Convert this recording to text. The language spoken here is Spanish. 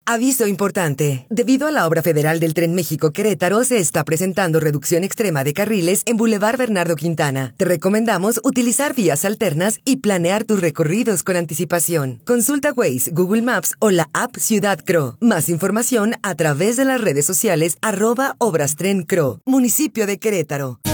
Aviso importante. Debido a la obra federal del Tren México-Querétaro, se está presentando reducción extrema de carriles en Boulevard Bernardo Quintana. Te recomendamos utilizar vías alternas y planear tus recorridos con anticipación. Consulta Waze, Google Maps o la app Ciudad Cro. Más información a través de las redes sociales @Obras Tren Cro. Municipio de Querétaro.